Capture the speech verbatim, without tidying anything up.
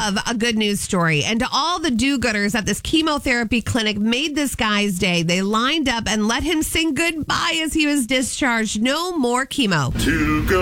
love a good news story. And to all the do-gooders at this chemotherapy clinic made this guy's day. They lined up and let him sing goodbye as he was discharged. No more chemo. To go.